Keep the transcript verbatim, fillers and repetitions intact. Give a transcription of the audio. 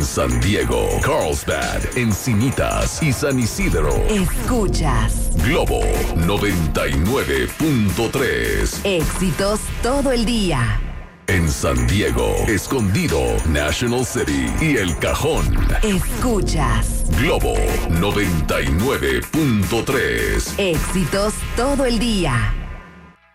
En San Diego, Carlsbad, Encinitas y San Isidro. Escuchas Globo noventa y nueve punto tres. Éxitos todo el día. En San Diego, Escondido, National City y El Cajón. Escuchas Globo noventa y nueve punto tres. Éxitos todo el día.